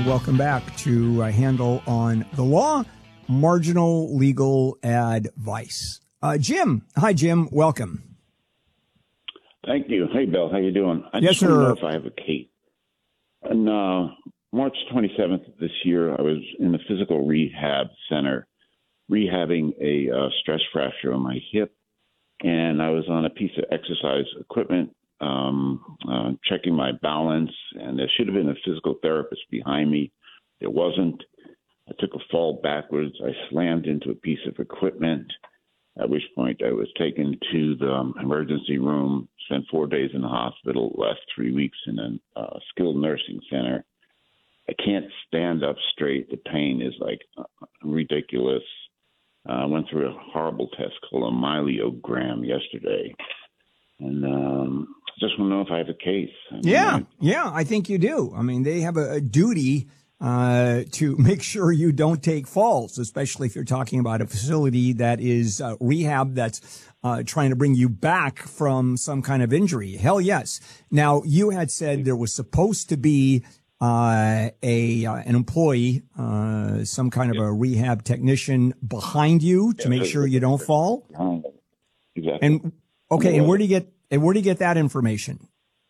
welcome back to Handle on the Law, Marginal Legal Advice. Jim. Hi, Jim. Welcome. Thank you. Hey, Bill. How you doing? I Yes, just want to sir. know if I have a case. On March 27th of this year, I was in the physical rehab center rehabbing a stress fracture on my hip, and I was on a piece of exercise equipment checking my balance, and there should have been a physical therapist behind me. There wasn't. I took a fall backwards. I slammed into a piece of equipment, at which point I was taken to the emergency room, spent 4 days in the hospital, last 3 weeks in a skilled nursing center. I can't stand up straight. The pain is like ridiculous. I went through a horrible test called a myelogram yesterday. And just want to know if I have a case. Yeah, I think you do. I mean, they have a duty to make sure you don't take falls, especially if you're talking about a facility that is rehab that's trying to bring you back from some kind of injury. Hell yes. Now, you had said there was supposed to be an employee, some kind of a rehab technician behind you to make sure you don't fall. Exactly. And okay, and where do you get that information?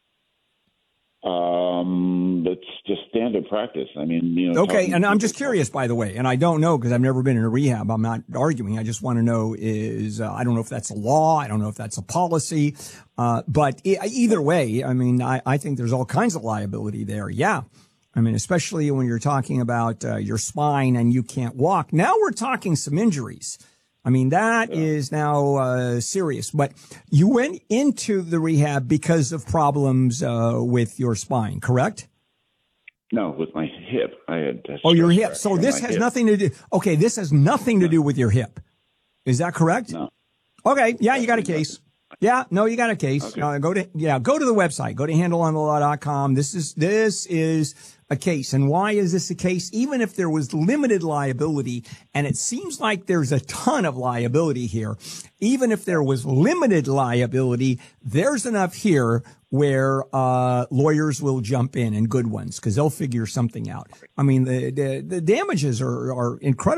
It's just standard practice. I mean, Okay, and I'm just curious, by the way, and I don't know because I've never been in a rehab. I'm not arguing. I just want to know I don't know if that's a law. I don't know if that's a policy. But either way, I mean, I think there's all kinds of liability there. Yeah. I mean, especially when you're talking about your spine and you can't walk. Now we're talking some injuries. I mean, that is now serious. But you went into the rehab because of problems with your spine, correct? No, with my hip. I had. Your hip. So this has nothing to do. Okay, this has nothing to do with your hip. Is that correct? No. Okay. Yeah, you got a case. Yeah, no, you got a case. Okay. Go to the website. Go to handleonthelaw.com. This is a case. And why is this a case? Even if there was limited liability, and it seems like there's a ton of liability here, even if there was limited liability, there's enough here where lawyers will jump in, and good ones, because they'll figure something out. I mean, the damages are incredible.